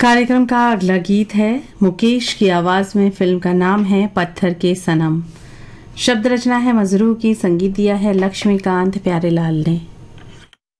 कार्यक्रम का अगला गीत है मुकेश की आवाज में। फिल्म का नाम है पत्थर के सनम। शब्द रचना है मजरू की, संगीत दिया है लक्ष्मीकांत प्यारेलाल ने।